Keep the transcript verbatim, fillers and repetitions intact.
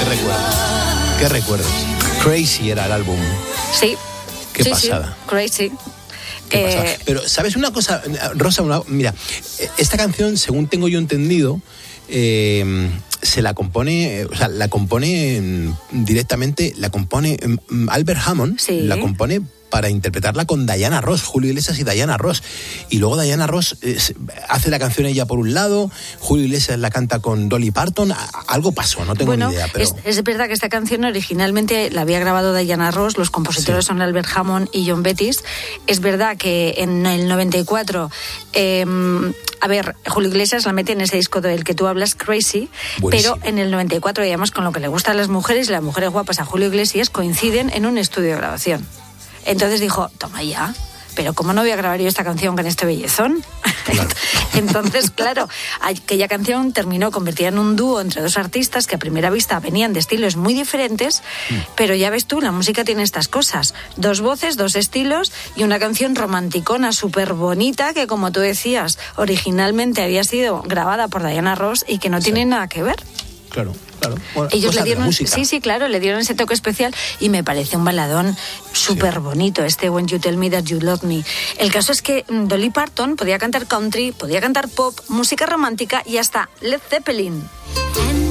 recuerdos. Qué recuerdos. Crazy era el álbum. Sí. Qué sí, pasada. Sí. Crazy. Qué eh... pasada. Pero, ¿sabes una cosa, Rosa? Una, mira, esta canción, según tengo yo entendido, eh, se la compone, o sea, la compone directamente, la compone Albert Hammond, sí. la compone para interpretarla con Diana Ross, Julio Iglesias y Diana Ross. Y luego Diana Ross eh, hace la canción ella por un lado, Julio Iglesias la canta con Dolly Parton. Algo pasó, no tengo bueno, ni idea. Pero... es, es verdad que esta canción originalmente la había grabado Diana Ross, los compositores sí. son Albert Hammond y John Bettis. Es verdad que en el noventa y cuatro... Eh, a ver, Julio Iglesias la mete en ese disco del que tú hablas, Crazy, buenísimo. Pero en el noventa y cuatro, digamos, con lo que le gusta a las mujeres y las mujeres guapas a Julio Iglesias coinciden en un estudio de grabación. Entonces dijo, toma ya, pero ¿cómo no voy a grabar yo esta canción con este bellezón? Claro. Entonces, claro, aquella canción terminó convertida en un dúo entre dos artistas que a primera vista venían de estilos muy diferentes, mm. pero ya ves tú, la música tiene estas cosas, dos voces, dos estilos y una canción romanticona súper bonita que, como tú decías, originalmente había sido grabada por Diana Ross y que no sí. tiene nada que ver. Claro, claro. Bueno, ellos le dieron, sí, sí, claro, le dieron ese toque especial y me parece un baladón súper sí. bonito, este When You Tell Me That You Love Me. El caso es que Dolly Parton podía cantar country, podía cantar pop, música romántica y hasta Led Zeppelin.